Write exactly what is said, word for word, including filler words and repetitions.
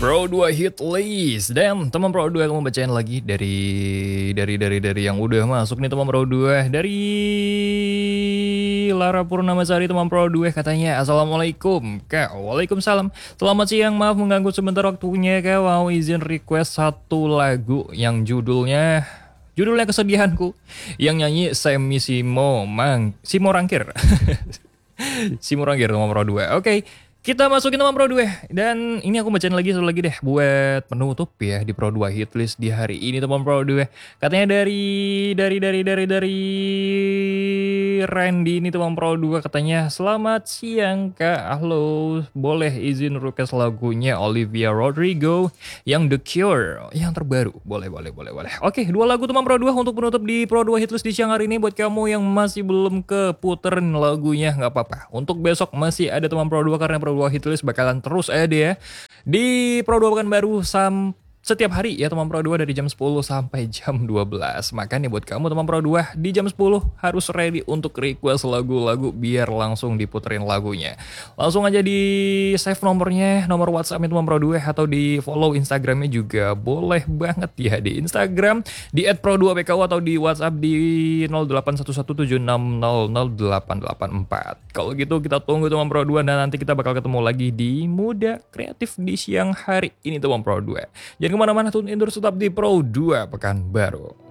Pro dua hit list. Dan teman Pro dua kamu bacain lagi dari dari dari dari yang udah masuk nih teman Pro dua. Dari Lara Purnamasari teman Pro dua katanya, Assalamualaikum Kak. Waalaikumsalam. Selamat siang, maaf mengganggu sebentar waktunya Kak. Mau izin request satu lagu yang judulnya Judulnya Kesedihanku. Yang nyanyi Semi Simo Mang Simo Rangkir. Simo Rangkir teman Pro dua. Oke. Kita masukin teman Pro dua. Dan ini aku bacain lagi satu lagi deh buat penutup ya di Pro dua Hitlist di hari ini teman Pro dua. Katanya dari dari dari dari dari Randy ini teman Pro dua katanya, selamat siang Kak. Halo, boleh izin request lagunya Olivia Rodrigo yang The Cure yang terbaru. Boleh boleh boleh boleh. Oke, dua lagu teman Pro dua untuk penutup di Pro dua Hitlist di siang hari ini. Buat kamu yang masih belum keputerin lagunya nggak apa-apa. Untuk besok masih ada teman Pro dua karena Pro dua Hitlist bakalan terus ada ya di Pro dua Pekanbaru sam setiap hari ya teman Pro dua dari jam sepuluh sampai jam dua belas. Makanya buat kamu teman Pro dua di jam sepuluh harus ready untuk request lagu-lagu biar langsung diputerin lagunya. Langsung aja di save nomornya, nomor WhatsApp teman Pro dua atau di follow Instagramnya juga boleh banget ya di Instagram di et pro dua p k u atau di WhatsApp di nol delapan satu satu tujuh enam nol nol delapan delapan empat. Kalau gitu kita tunggu teman Pro dua dan nanti kita bakal ketemu lagi di Muda Kreatif di siang hari ini teman Pro dua. Jangan kemana-mana, tune in terus tetap di Pro dua Pekanbaru.